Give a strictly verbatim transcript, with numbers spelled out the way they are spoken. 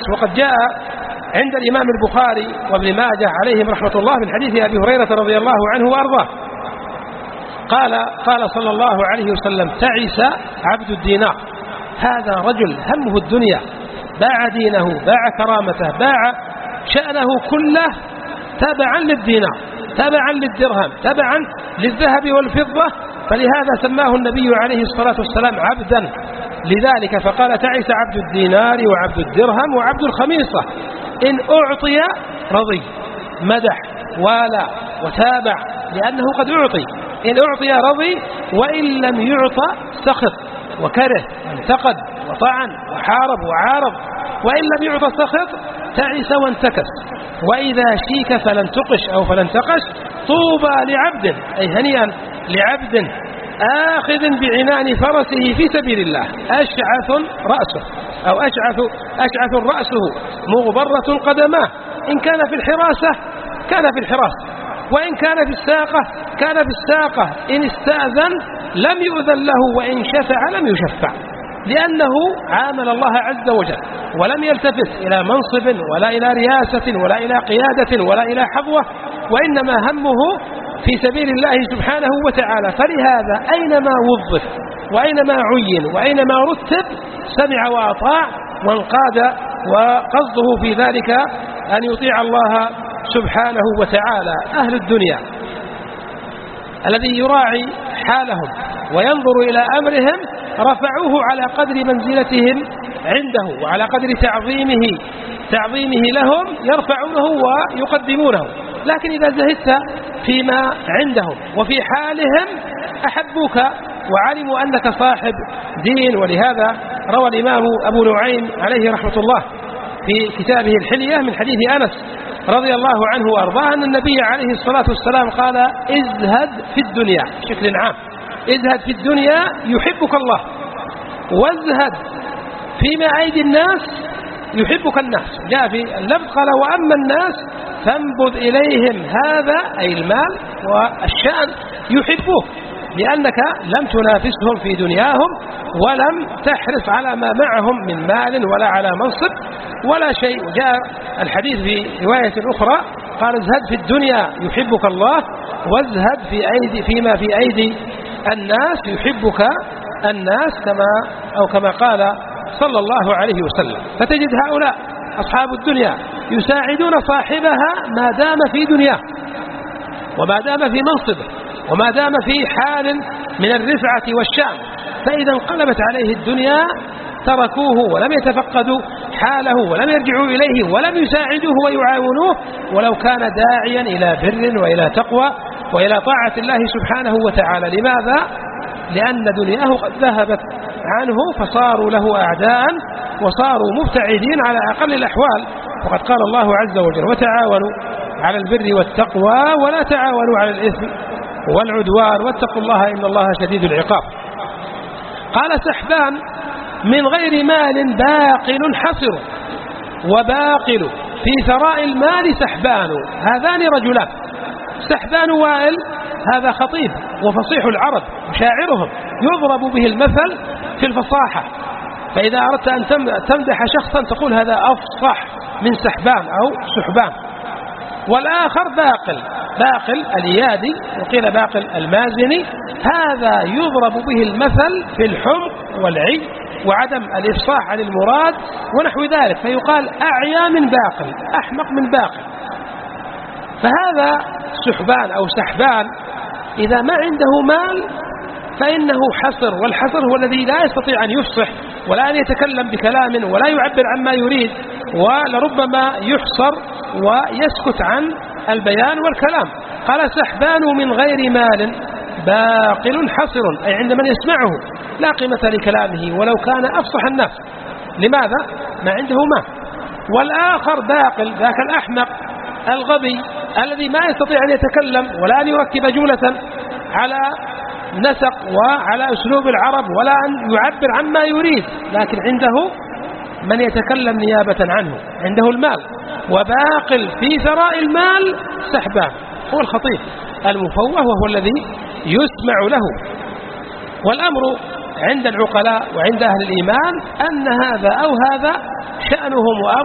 وقد جاء عند الإمام البخاري وابن ماجه عليهم رحمة الله من حديث أبي هريرة رضي الله عنه وأرضاه قال قال صلى الله عليه وسلم: تعس عبد الدينار. هذا رجل همه الدنيا، باع دينه، باع كرامته، باع شأنه كله تبعا للدينار، تبعا للدرهم، تبعا للذهب والفضة، فلهذا سماه النبي عليه الصلاة والسلام عبدا. لذلك فقال: تعس عبد الدينار وعبد الدرهم وعبد الخميصة، إن أعطي رضي، مدح والى وتابع لأنه قد أعطي، إن أعطي رضي، وإن لم يعطى سخط وكره وانتقد وطعن وحارب وعارض، وإن لم يعطى سخط تعس وانتكس. وإذا شيك فلن تقش أو فلن تقش، طوبى لعبد، أي هنيئا لعبد آخذ بعنان فرسه في سبيل الله، أشعث رأسه أو أشعث, أشعث رأسه مغبرة قدماه، إن كان في الحراسة كان في الحراسة، وإن كان في الساقة كان في الساقة، إن استأذن لم يؤذن له، وإن شفع لم يشفع، لأنه عامل الله عز وجل ولم يلتفت إلى منصب ولا إلى رياسة ولا إلى قيادة ولا إلى حظوة، وإنما همه في سبيل الله سبحانه وتعالى. فلهذا أينما وظف وأينما عين وأينما رتب سمع وأطاع وانقاد، وقصده في ذلك أن يطيع الله سبحانه وتعالى. أهل الدنيا الذي يراعي حالهم وينظر إلى أمرهم رفعوه على قدر منزلتهم عنده وعلى قدر تعظيمه تعظيمه لهم، يرفعونه ويقدمونه. لكن إذا زهدت فيما عندهم وفي حالهم أحبوك وعلموا أنك صاحب دين. ولهذا روى الإمام أبو نعيم عليه رحمة الله في كتابه الحلية من حديث أنس رضي الله عنه وأرضاه أن النبي عليه الصلاة والسلام قال: ازهد في الدنيا، بشكل عام، ازهد في الدنيا يحبك الله، وازهد فيما أيدي الناس يحبك الناس. جاء في اللفظ قال: وأما الناس فانبذ إليهم هذا، أي المال والشأن، يحبوك، لأنك لم تنافسهم في دنياهم ولم تحرص على ما معهم من مال ولا على منصب ولا شيء. وجاء الحديث في رواية أخرى قال: ازهد في الدنيا يحبك الله، وازهد في أيدي فيما في أيدي الناس يحبك الناس، كما أو كما قال صلى الله عليه وسلم. فتجد هؤلاء أصحاب الدنيا يساعدون صاحبها ما دام في دنياه وما دام في منصبه وما دام في حال من الرفعة والشأن، فإذا انقلبت عليه الدنيا تركوه ولم يتفقدوا حاله ولم يرجعوا إليه ولم يساعدوه ويعاونوه، ولو كان داعيا إلى بر وإلى تقوى وإلى طاعة الله سبحانه وتعالى. لماذا؟ لأن دنياه قد ذهبت عنه، فصاروا له أعداء وصاروا مبتعدين على أقل الأحوال. وقد قال الله عز وجل: وتعاونوا على البر والتقوى ولا تعاونوا على الإثم والعدوان واتقوا الله إن الله شديد العقاب. قال: سحبان من غير مال باقل حصر، وباقل في ثراء المال سحبان. هذان رجلان، سحبان وائل هذا خطيب وفصيح العرب وشاعرهم، يضرب به المثل في الفصاحة، فإذا أردت أن تمدح شخصا تقول هذا أفصح من سحبان أو سحبان. والآخر باقل، باقل الإيادي وقيل باقل المازني، هذا يضرب به المثل في الحمق والعي وعدم الإفصاح عن المراد ونحو ذلك، فيقال أعيا من باقل، أحمق من باقل. فهذا سحبان أو سحبان إذا ما عنده مال فإنه حصر، والحصر هو الذي لا يستطيع أن يفصح ولا أن يتكلم بكلام ولا يعبر عما يريد، ولربما يحصر ويسكت عن البيان والكلام. قال: سحبان من غير مال باقل حصر، أي عند من يسمعه لا قيمة لكلامه ولو كان أفصح الناس. لماذا؟ ما عنده مال. والآخر باقل، ذاك الأحمق الغبي الذي ما يستطيع أن يتكلم ولا أن يركب جملة على نسق وعلى أسلوب العرب ولا أن يعبر عما يريد، لكن عنده من يتكلم نيابة عنه، عنده المال. وباقل في ثراء المال سحبان، هو الخطيب المفوه وهو الذي يسمع له. والأمر عند العقلاء وعند أهل الإيمان أن هذا أو هذا شأنهم وأمرهم